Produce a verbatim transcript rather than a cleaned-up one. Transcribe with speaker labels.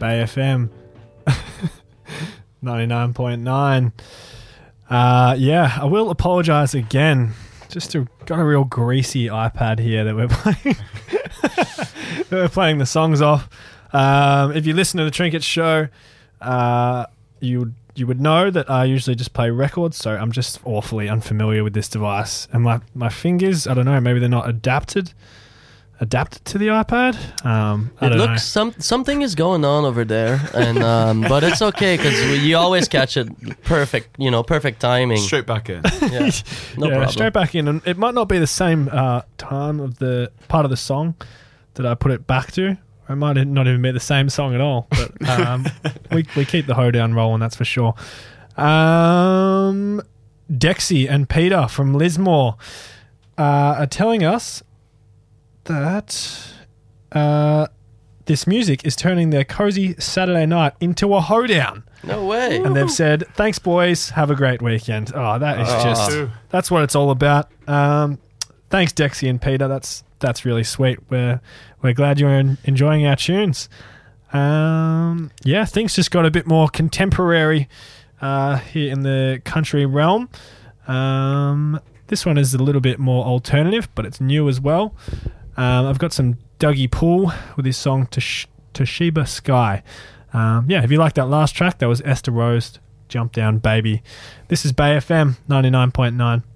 Speaker 1: Bay F M ninety-nine point nine. Uh, yeah, I will apologise again. Just to, got a real greasy iPad here that we're playing. that we're playing the songs off. Um, if you listen to the Trinket Show, uh, you you would know that I usually just play records. So I'm just awfully unfamiliar with this device, and my my fingers, I don't know, maybe they're not adapted. adapted to the iPad. Um, I
Speaker 2: it
Speaker 1: don't
Speaker 2: looks
Speaker 1: know.
Speaker 2: some something is going on over there, and um, but it's okay because you always catch it perfect. You know, perfect timing.
Speaker 3: Straight back in.
Speaker 2: Yeah, no
Speaker 1: yeah,
Speaker 2: problem.
Speaker 1: straight back in, and it might not be the same uh, time of the part of the song that I put it back to. It might not even be the same song at all. But um, we we keep the hoedown rolling, that's for sure. Um, Dexy and Peter from Lismore uh, are telling us that uh, this music is turning their cozy Saturday night into a hoedown.
Speaker 2: No way.
Speaker 1: And they've said, thanks, boys. Have a great weekend. Oh, that is
Speaker 2: Oh.
Speaker 1: just... That's what it's all about. Um, thanks, Dexy and Peter. That's that's really sweet. We're, we're glad you're en- enjoying our tunes. Um, yeah, things just got a bit more contemporary uh, here in the country realm. Um, this one is a little bit more alternative, but it's new as well. Um, I've got some Dougie Poole with his song Tosh- Toshiba Sky. Um, yeah, if you like that last track, that was Esther Rose, Jump Down Baby. This is Bay F M ninety-nine point nine.